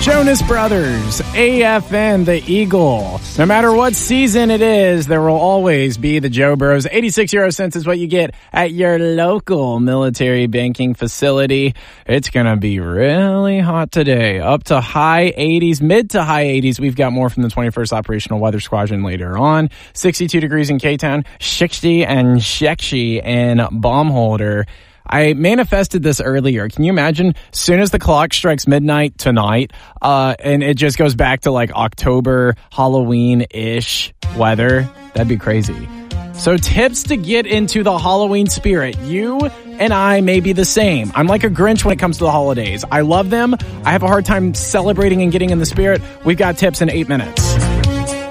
Jonas Brothers, AFN, the Eagle. No matter what season it is, there will always be the Joe Bros. 86 euro cents is what you get at your local military banking facility. It's going to be really hot today. Up to high 80s, mid to high 80s. We've got more from the 21st Operational Weather Squadron later on. 62 degrees in K-Town, 60 and Shekshi in Baumholder. I manifested this earlier. Can you imagine? Soon as the clock strikes midnight tonight, and it just goes back to like October, Halloween-ish weather. That'd be crazy. So tips to get into the Halloween spirit. You and I may be the same. I'm like a Grinch when it comes to the holidays. I love them. I have a hard time celebrating and getting in the spirit. We've got tips in 8 minutes.